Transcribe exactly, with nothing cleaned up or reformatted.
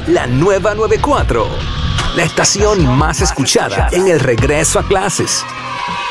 la nueva noventa y cuatro, la estación más escuchada en el regreso a clases.